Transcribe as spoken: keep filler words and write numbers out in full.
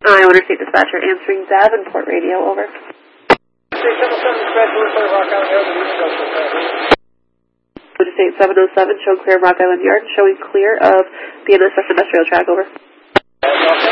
Iowa Interstate Dispatcher answering Davenport Radio, over. Interstate seven oh seven, showing clear of Rock Island Yard, showing clear of the N S F industrial track, over.